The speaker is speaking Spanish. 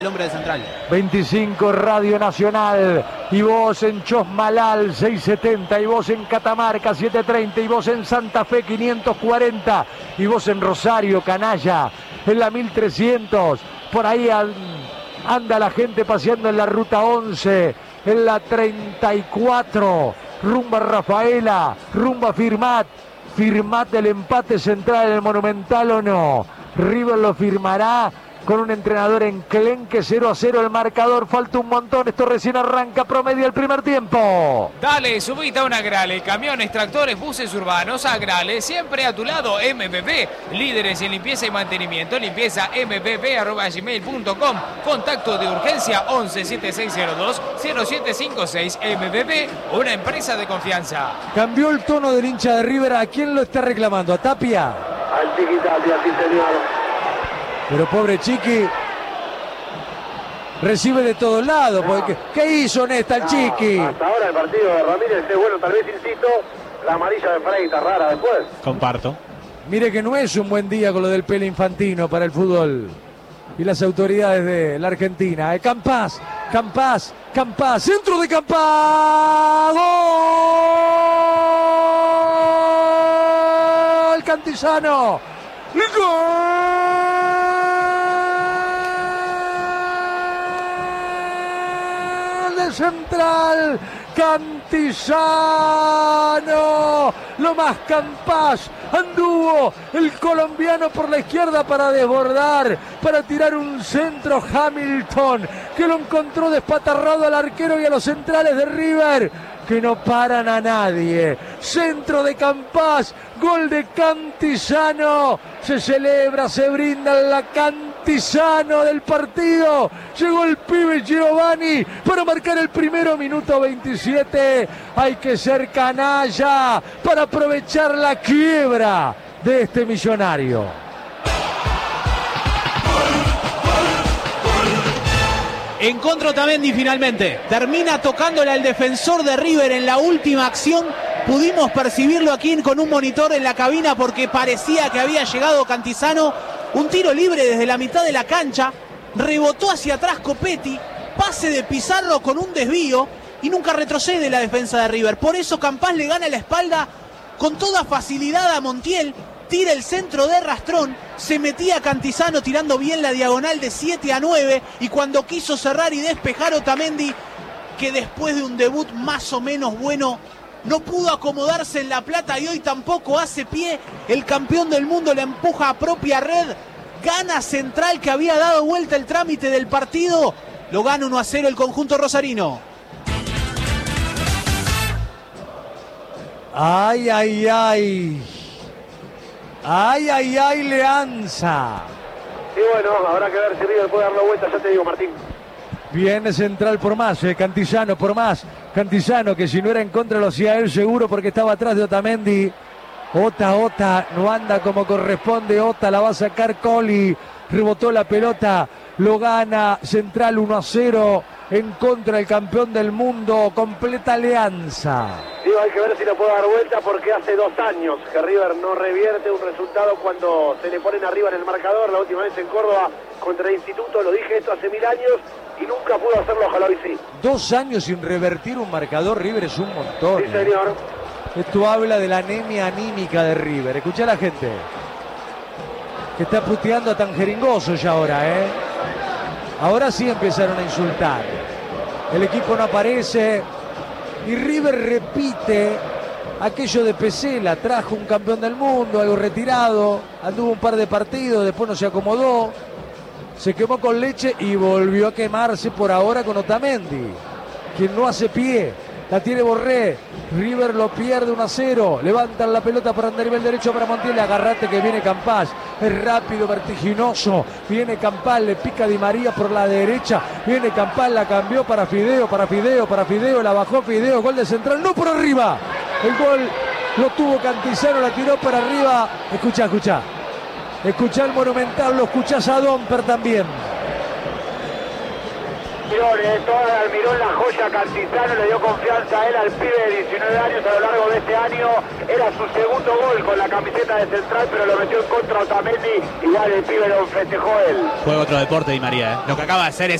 El hombre de Central. 25 Radio Nacional, y vos en Chosmalal 670, y vos en Catamarca 730, y vos en Santa Fe 540, y vos en Rosario, Canalla, en la 1300. Por ahí anda la gente paseando en la ruta 11, en la 34, rumba Rafaela, rumba Firmat el empate Central en el Monumental o no. River lo firmará con un entrenador enclenque. 0-0 el marcador, falta un montón, esto recién arranca, promedio el primer tiempo. Dale, subite a un Agrale, camiones, tractores, buses urbanos, Agrale, siempre a tu lado. MPP, líderes en limpieza y mantenimiento, limpieza mpp@gmail.com, contacto de urgencia 117602-0756. MPP, una empresa de confianza. Cambió el tono del hincha de River. ¿A quién lo está reclamando? ¿A Tapia? Al Chiqui Tapia, sí señor. Pero pobre Chiqui recibe de todos lados. Porque, ¿qué hizo Nesta el Chiqui? Hasta ahora el partido de Ramírez es bueno, tal vez insisto, la amarilla de Freitas rara después. Comparto. Mire que no es un buen día con lo del Pele Infantino para el fútbol y las autoridades de la Argentina. Campás, centro de Campás, gol Cantizano, gol de Central, Cantizano, lo más Campás, anduvo el colombiano por la izquierda para desbordar, para tirar un centro Hamilton, que lo encontró despatarrado al arquero y a los centrales de River, que no paran a nadie. Centro de Campás, gol de Cantizano, se celebra, se brinda la Cantizano del partido. Llegó el pibe Giovanni para marcar el primero, minuto 27. Hay que ser canalla para aprovechar la quiebra de este millonario. Encontró Otamendi finalmente. Termina tocándole al defensor de River en la última acción. Pudimos percibirlo aquí con un monitor en la cabina porque parecía que había llegado Cantizano. Un tiro libre desde la mitad de la cancha. Rebotó hacia atrás Copetti. Pase de Pizarro con un desvío. Y nunca retrocede la defensa de River. Por eso Campás le gana la espalda con toda facilidad a Montiel. Tira el centro de Rastrón, se metía Cantizano tirando bien la diagonal de 7 a 9 y cuando quiso cerrar y despejar Otamendi, que después de un debut más o menos bueno, no pudo acomodarse en La Plata y hoy tampoco hace pie, el campeón del mundo le empuja a propia red, gana Central que había dado vuelta el trámite del partido, lo gana 1-0 el conjunto rosarino. Ay, ay, ay. Ay, ay, ay, Leanza. Y bueno, habrá que ver si River puede dar la vuelta, ya te digo, Martín. Viene Central por más, Cantizano por más. Cantizano, que si no era en contra lo hacía él seguro porque estaba atrás de Otamendi. Ota, no anda como corresponde. Ota la va a sacar Coli. Rebotó la pelota, lo gana Central 1-0 en contra del campeón del mundo. Completa Alianza. Digo, hay que ver si lo puede dar vuelta porque hace 2 años que River no revierte un resultado cuando se le ponen arriba en el marcador. La última vez en Córdoba contra el Instituto, lo dije esto hace 1000 años y nunca pudo hacerlo, ojalá hoy sí. 2 años sin revertir un marcador, River es un montón. Sí, señor. Esto habla de la anemia anímica de River. Escuchá a la gente que está puteando a Tangeringoso ya ahora, ¿eh? Ahora sí empezaron a insultar. El equipo no aparece y River repite aquello de Pesela. Trajo un campeón del mundo, algo retirado, anduvo un par de partidos, después no se acomodó, se quemó con leche y volvió a quemarse por ahora con Otamendi, quien no hace pie. La tiene Borré, River lo pierde 1-0, levantan la pelota para andar nivel derecho para Montiel, agarrate que viene Campás, es rápido, vertiginoso, viene Campás, le pica Di María por la derecha, viene Campás, la cambió para Fideo, la bajó Fideo, gol de Central, no por arriba, el gol lo tuvo Cantizano, la tiró para arriba, escuchá el Monumental, lo escuchás a Domper también. Almirón, toda de Almirón, la joya Cantizano, le dio confianza a él, al pibe de 19 años a lo largo de este año. Era su segundo gol con la camiseta de Central, pero lo metió en contra Otamendi. Igual el pibe lo festejó él. Fue otro deporte, Di María. Lo que acaba de hacer es